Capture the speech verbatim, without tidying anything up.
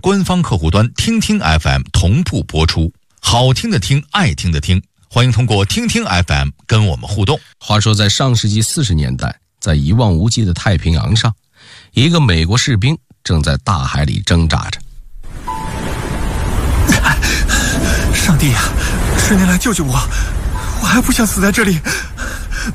官方客户端听听 F M 同步播出。好听的听，爱听的听，欢迎通过听听 F M 跟我们互动。 话说在上世纪四十年代，在一望无际的太平洋上，一个美国士兵正在大海里挣扎着。 上帝啊，十年来救救我，我还不想死在这里。